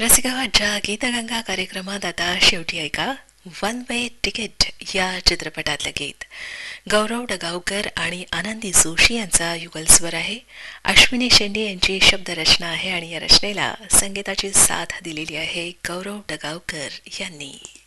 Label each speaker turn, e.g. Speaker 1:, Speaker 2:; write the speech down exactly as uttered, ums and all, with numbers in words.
Speaker 1: रसिकांच्या गीतगंगा कार्यक्रमात आता शेवटी ऐका वन वे तिकीट या चित्रपटातलं गीत. गौरव डगावकर आणि आनंदी जोशी यांचा युगल स्वर आहे. अश्विनी शेंडे यांची शब्दरचना आहे आणि या रचनेला संगीताची साथ दिलेली आहे गौरव डगावकर यांनी.